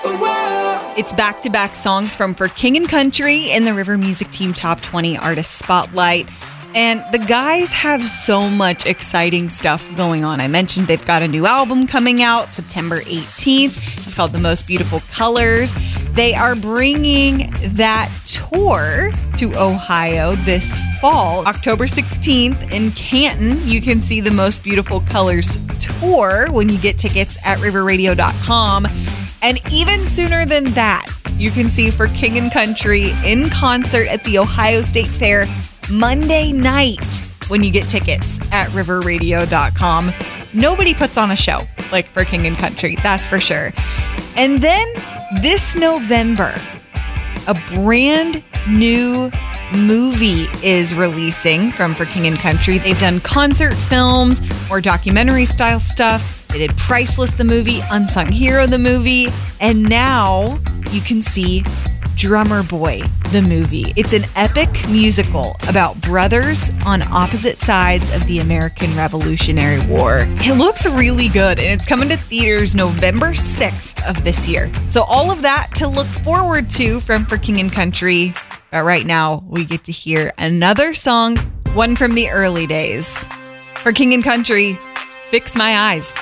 It's back-to-back songs from For King and Country in the River Music Team Top 20 Artist Spotlight. And the guys have so much exciting stuff going on. I mentioned they've got a new album coming out September 18th. It's called The Most Beautiful Colors. They are bringing that tour to Ohio this fall. October 16th in Canton, you can see The Most Beautiful Colors tour when you get tickets at riverradio.com. And even sooner than that, you can see For King and Country in concert at the Ohio State Fair Monday night when you get tickets at riverradio.com. Nobody puts on a show like For King and Country, that's for sure. And then this November, a brand new movie is releasing from For King and Country. They've done concert films or documentary style stuff. They did Priceless, the movie, Unsung Hero, the movie, and now you can see Drummer Boy, the movie. It's an epic musical about brothers on opposite sides of the American Revolutionary War. It looks really good, and it's coming to theaters November 6th of this year. So all of that to look forward to from For King and Country. But right now, we get to hear another song, one from the early days. For King and Country, Fix My Eyes.